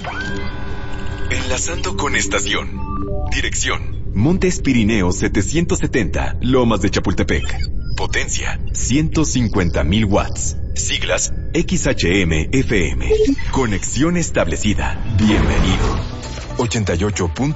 Enlazando con estación. Dirección: Montes Pirineos 770, Lomas de Chapultepec. Potencia: 150,000 watts. Siglas: XHM-FM. Conexión establecida. Bienvenido. 88.